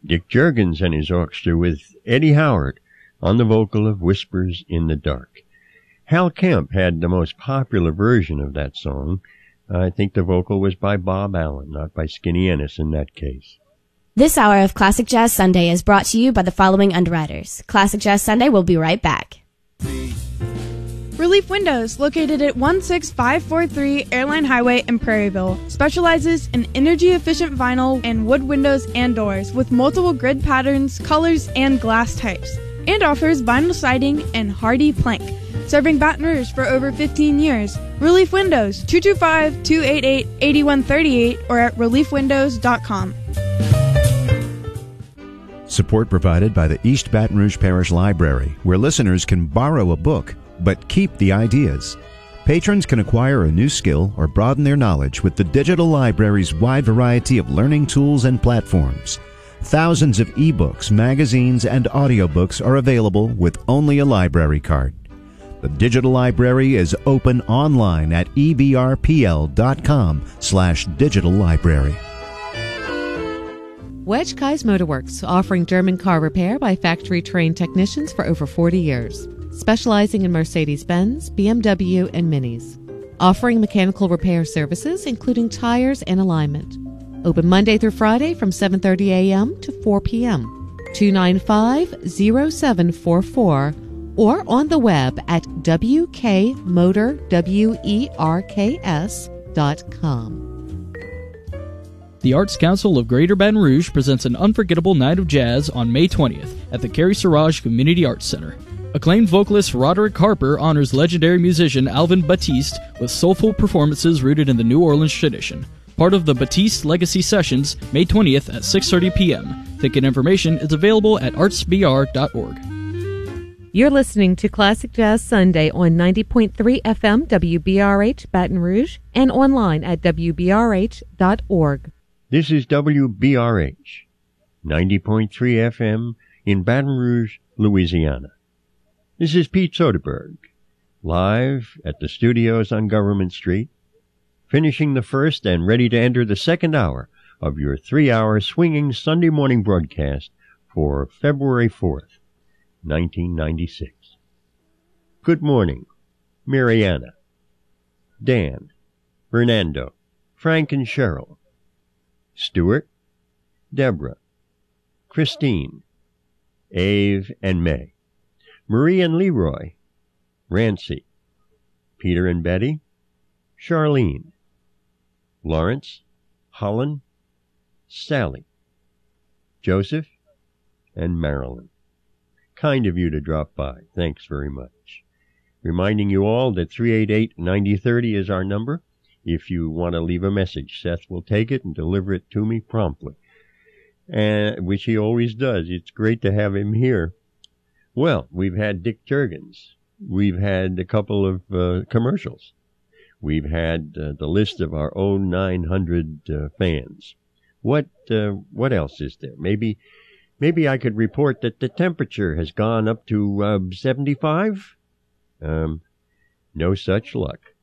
Dick Juergens and his orchestra with Eddie Howard on the vocal of Whispers in the Dark. Hal Kemp had the most popular version of that song. I think the vocal was by Bob Allen, not by Skinny Ennis in that case. This hour of Classic Jazz Sunday is brought to you by the following underwriters. Classic Jazz Sunday will be right back. Relief Windows, located at 16543 Airline Highway in Prairieville, specializes in energy-efficient vinyl and wood windows and doors with multiple grid patterns, colors, and glass types, and offers vinyl siding and hardy plank. Serving Baton Rouge for over 15 years. Relief Windows, 225-288-8138 or at reliefwindows.com. Support provided by the East Baton Rouge Parish Library, where listeners can borrow a book but keep the ideas. Patrons can acquire a new skill or broaden their knowledge with the digital library's wide variety of learning tools and platforms. Thousands of ebooks, magazines, and audiobooks are available with only a library card. The digital library is open online at ebrpl.com/digital library. Wedge Kai's Motorworks, offering German car repair by factory-trained technicians for over 40 years. Specializing in Mercedes-Benz, BMW, and Minis. Offering mechanical repair services, including tires and alignment. Open Monday through Friday from 7:30 a.m. to 4 p.m. 295-0744 or on the web at wkmotorwerks.com. The Arts Council of Greater Baton Rouge presents an unforgettable night of jazz on May 20th at the Carrie Siraj Community Arts Center. Acclaimed vocalist Roderick Harper honors legendary musician Alvin Batiste with soulful performances rooted in the New Orleans tradition. Part of the Batiste Legacy Sessions, May 20th at 6:30 p.m. Ticket information is available at artsbr.org. You're listening to Classic Jazz Sunday on 90.3 FM WBRH Baton Rouge and online at wbrh.org. This is WBRH, 90.3 FM in Baton Rouge, Louisiana. This is Pete Soderberg, live at the studios on Government Street, finishing the first and ready to enter the second hour of your 3-hour swinging Sunday morning broadcast for February 4th, 1996. Good morning, Mariana, Dan, Fernando, Frank and Cheryl, Stuart, Deborah, Christine, Ave and May, Marie and Leroy, Rancy, Peter and Betty, Charlene, Lawrence, Holland, Sally, Joseph, and Marilyn. Kind of you to drop by. Thanks very much. Reminding you all that 388-9030 is our number. If you want to leave a message, Seth will take it and deliver it to me promptly, which he always does. It's great to have him here. Well, we've had Dick Juergens. We've had a couple of commercials. We've had the list of our own 900 fans. What else is there? Maybe I could report that the temperature has gone up to 75? No such luck.